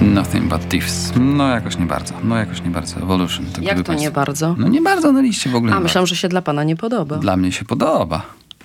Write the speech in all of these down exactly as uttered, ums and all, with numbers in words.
Nothing but thieves. No jakoś nie bardzo. No jakoś nie bardzo. Evolution. To Jak to państwo... nie bardzo? No nie bardzo na liście w ogóle. A myślałam, że się dla pana nie podoba. Dla mnie się podoba.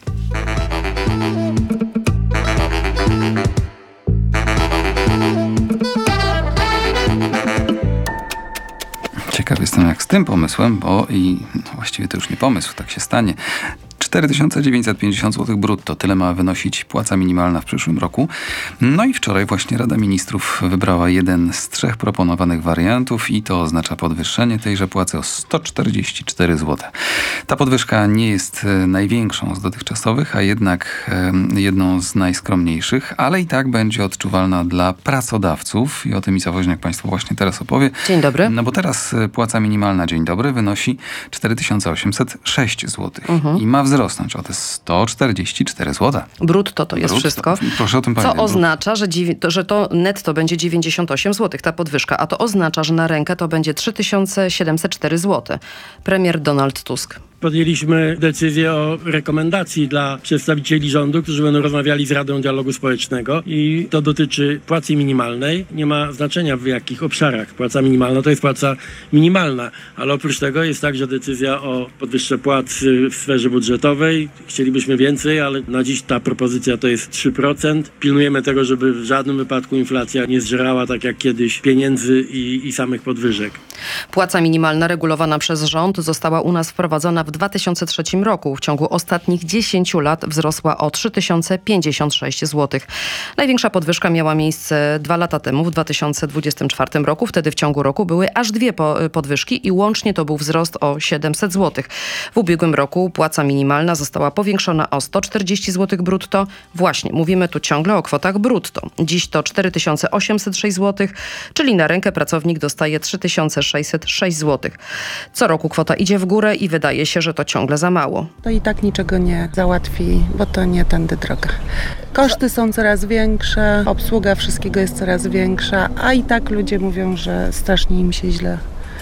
Ciekaw jestem jak z tym pomysłem, bo i no właściwie to już nie pomysł, tak się stanie. cztery tysiące dziewięćset pięćdziesiąt złotych brutto. Tyle ma wynosić płaca minimalna w przyszłym roku. No i wczoraj właśnie Rada Ministrów wybrała jeden z trzech proponowanych wariantów i to oznacza podwyższenie tejże płacy o sto czterdzieści cztery złote. Ta podwyżka nie jest największą z dotychczasowych, a jednak jedną z najskromniejszych, ale i tak będzie odczuwalna dla pracodawców i o tym Iza Woźniak Państwu właśnie teraz opowie. Dzień dobry. No bo teraz płaca minimalna, dzień dobry, wynosi cztery tysiące osiemset sześć złotych uh-huh. i ma wzrosnąć o te sto czterdzieści cztery złote. Brutto to jest Brutto. wszystko. Proszę o tym pamiętać. Co oznacza, że, dziewię- to, że to netto będzie dziewięćdziesiąt osiem złotych, ta podwyżka, a to oznacza, że na rękę to będzie trzy tysiące siedemset cztery złote. Premier Donald Tusk. Podjęliśmy decyzję o rekomendacji dla przedstawicieli rządu, którzy będą rozmawiali z Radą Dialogu Społecznego i to dotyczy płacy minimalnej. Nie ma znaczenia w jakich obszarach. Płaca minimalna to jest płaca minimalna, ale oprócz tego jest także decyzja o podwyżce płac w sferze budżetowej. Chcielibyśmy więcej, ale na dziś ta propozycja to jest trzy procent. Pilnujemy tego, żeby w żadnym wypadku inflacja nie zżerała tak jak kiedyś pieniędzy i, i samych podwyżek. Płaca minimalna regulowana przez rząd została u nas wprowadzona w dwa tysiące trzecim roku. W ciągu ostatnich dziesięciu lat wzrosła o trzy tysiące pięćdziesiąt sześć złotych. Największa podwyżka miała miejsce dwa lata temu, w dwa tysiące dwudziestym czwartym roku. Wtedy w ciągu roku były aż dwie po- podwyżki i łącznie to był wzrost o siedemset złotych. W ubiegłym roku płaca minimalna została powiększona o sto czterdzieści złotych brutto. Właśnie, mówimy tu ciągle o kwotach brutto. Dziś to cztery tysiące osiemset sześć złotych, czyli na rękę pracownik dostaje trzy tysiące sześćset sześć złotych. Co roku kwota idzie w górę i wydaje się, że to ciągle za mało. To i tak niczego nie załatwi, bo to nie tędy droga. Koszty są coraz większe, obsługa wszystkiego jest coraz większa, a i tak ludzie mówią, że strasznie im się źle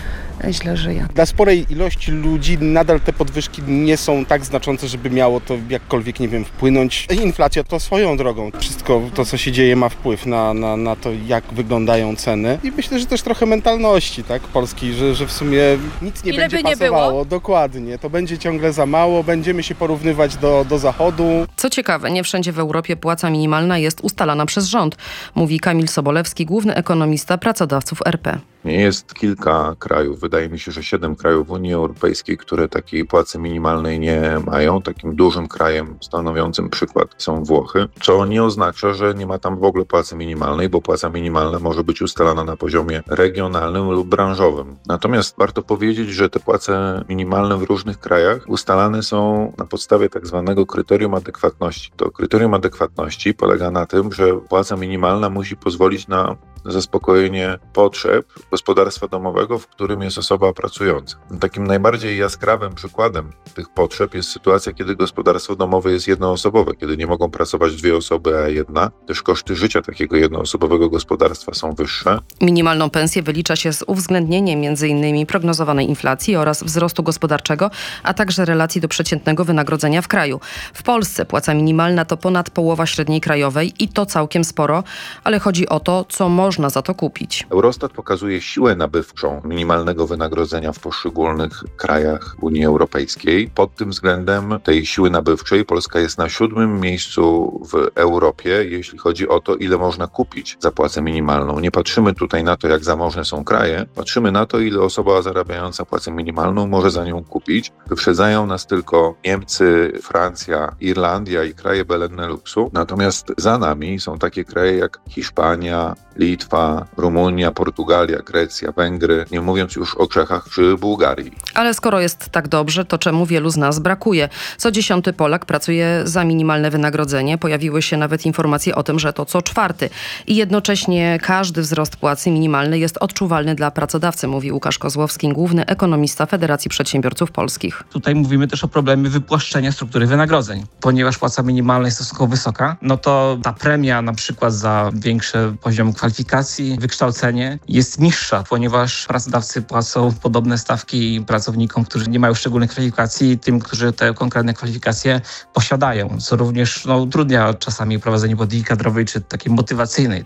źle żyje. Dla sporej ilości ludzi nadal te podwyżki nie są tak znaczące, żeby miało to jakkolwiek, nie wiem, wpłynąć. Inflacja to swoją drogą. Wszystko to, co się dzieje, ma wpływ na, na, na to, jak wyglądają ceny. I myślę, że też trochę mentalności, tak, Polski, że, że w sumie nic nie Ile będzie by nie pasowało. było? Dokładnie. To będzie ciągle za mało, będziemy się porównywać do, do Zachodu. Co ciekawe, nie wszędzie w Europie płaca minimalna jest ustalana przez rząd, mówi Kamil Sobolewski, główny ekonomista pracodawców R P. Jest kilka krajów, wydaje mi się, że siedem krajów w Unii Europejskiej, które takiej płacy minimalnej nie mają. Takim dużym krajem stanowiącym przykład są Włochy, co nie oznacza, że nie ma tam w ogóle płacy minimalnej, bo płaca minimalna może być ustalana na poziomie regionalnym lub branżowym. Natomiast warto powiedzieć, że te płace minimalne w różnych krajach ustalane są na podstawie tak zwanego kryterium adekwatności. To kryterium adekwatności polega na tym, że płaca minimalna musi pozwolić na zaspokojenie potrzeb gospodarstwa domowego, w którym jest osoba pracująca. Takim najbardziej jaskrawym przykładem tych potrzeb jest sytuacja, kiedy gospodarstwo domowe jest jednoosobowe, kiedy nie mogą pracować dwie osoby, a jedna. Też koszty życia takiego jednoosobowego gospodarstwa są wyższe. Minimalną pensję wylicza się z uwzględnieniem między innymi prognozowanej inflacji oraz wzrostu gospodarczego, a także relacji do przeciętnego wynagrodzenia w kraju. W Polsce płaca minimalna to ponad połowa średniej krajowej i to całkiem sporo, ale chodzi o to, co można za to kupić. Eurostat pokazuje siłę nabywczą minimalnego wynagrodzenia w poszczególnych krajach Unii Europejskiej. Pod tym względem tej siły nabywczej Polska jest na siódmym miejscu w Europie, jeśli chodzi o to, ile można kupić za płacę minimalną. Nie patrzymy tutaj na to, jak zamożne są kraje, patrzymy na to, ile osoba zarabiająca płacę minimalną może za nią kupić. Wyprzedzają nas tylko Niemcy, Francja, Irlandia i kraje Beneluxu. Natomiast za nami są takie kraje jak Hiszpania, Litwa, Rumunia, Portugalia, Grecja, Węgry, nie mówiąc już o Czechach czy Bułgarii. Ale skoro jest tak dobrze, to czemu wielu z nas brakuje? Co dziesiąty Polak pracuje za minimalne wynagrodzenie. Pojawiły się nawet informacje o tym, że to co czwarty. I jednocześnie każdy wzrost płacy minimalnej jest odczuwalny dla pracodawcy, mówi Łukasz Kozłowski, główny ekonomista Federacji Przedsiębiorców Polskich. Tutaj mówimy też o problemie wypłaszczenia struktury wynagrodzeń. Ponieważ płaca minimalna jest stosunkowo wysoka, no to ta premia na przykład za większy poziom kwalifikacji, wykształcenie jest niższa, ponieważ pracodawcy płacą podobne stawki pracownikom, którzy nie mają szczególnych kwalifikacji, tym, którzy te konkretne kwalifikacje posiadają, co również no, utrudnia czasami prowadzenie polityki kadrowej czy takiej motywacyjnej.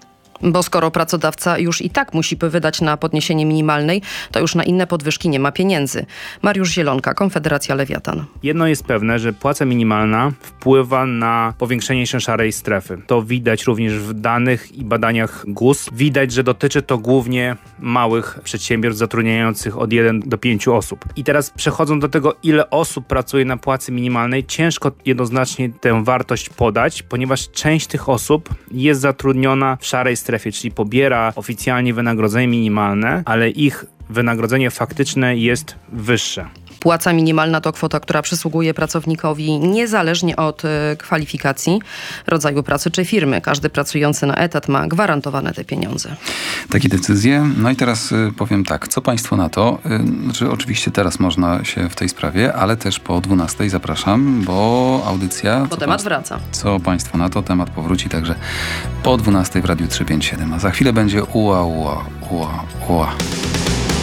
Bo skoro pracodawca już i tak musi wydać na podniesienie minimalnej, to już na inne podwyżki nie ma pieniędzy. Mariusz Zielonka, Konfederacja Lewiatan. Jedno jest pewne, że płaca minimalna wpływa na powiększenie się szarej strefy. To widać również w danych i badaniach G U S. Widać, że dotyczy to głównie małych przedsiębiorstw zatrudniających od jeden do pięciu osób. I teraz przechodząc do tego, ile osób pracuje na płacy minimalnej, ciężko jednoznacznie tę wartość podać, ponieważ część tych osób jest zatrudniona w szarej strefie, czyli pobiera oficjalnie wynagrodzenie minimalne, ale ich wynagrodzenie faktyczne jest wyższe. Płaca minimalna to kwota, która przysługuje pracownikowi niezależnie od y, kwalifikacji, rodzaju pracy czy firmy. Każdy pracujący na etat ma gwarantowane te pieniądze. Takie decyzje. No i teraz y, powiem tak, co państwo na to? Y, znaczy oczywiście teraz można się w tej sprawie, ale też po dwunastej zapraszam, bo audycja... Bo temat wraca. Co państwo na to? Temat powróci także po dwunastej w Radiu trzysta pięćdziesiąt siedem. A za chwilę będzie ua, ua, ua, ua.